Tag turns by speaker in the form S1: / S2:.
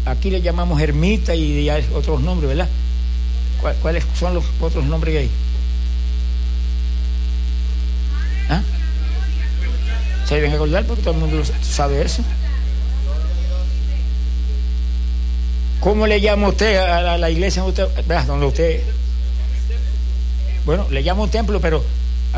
S1: Aquí le llamamos ermita y hay otros nombres, ¿verdad? ¿Cuáles son los otros nombres que hay? ¿Ah? Se deben acordar porque todo el mundo sabe eso. ¿Cómo le llama usted a la iglesia donde usted? Bueno, le llama un templo, pero